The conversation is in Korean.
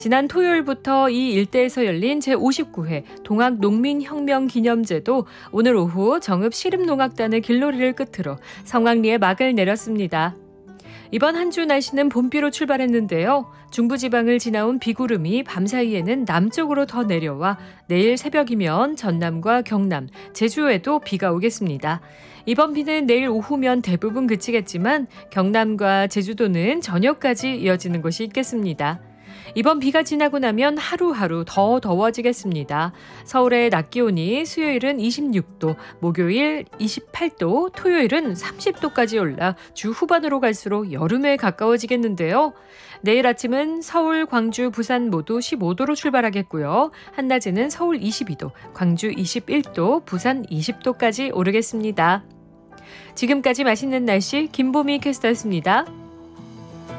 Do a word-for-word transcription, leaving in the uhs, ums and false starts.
지난 토요일부터 이 일대에서 열린 제오십구 회 동학농민혁명기념제도 오늘 오후 정읍 시립농악단의 길놀이를 끝으로 성황리에 막을 내렸습니다. 이번 한 주 날씨는 봄비로 출발했는데요. 중부지방을 지나온 비구름이 밤사이에는 남쪽으로 더 내려와 내일 새벽이면 전남과 경남, 제주에도 비가 오겠습니다. 이번 비는 내일 오후면 대부분 그치겠지만 경남과 제주도는 저녁까지 이어지는 곳이 있겠습니다. 이번 비가 지나고 나면 하루하루 더 더워지겠습니다. 서울의 낮 기온이 수요일은 이십육 도, 목요일 이십팔 도, 토요일은 삼십 도까지 올라 주 후반으로 갈수록 여름에 가까워지겠는데요. 내일 아침은 서울, 광주, 부산 모두 십오 도로 출발하겠고요. 한낮에는 서울 이십이 도, 광주 이십일 도, 부산 이십 도까지 오르겠습니다. 지금까지 맛있는 날씨 김보미 캐스터였습니다.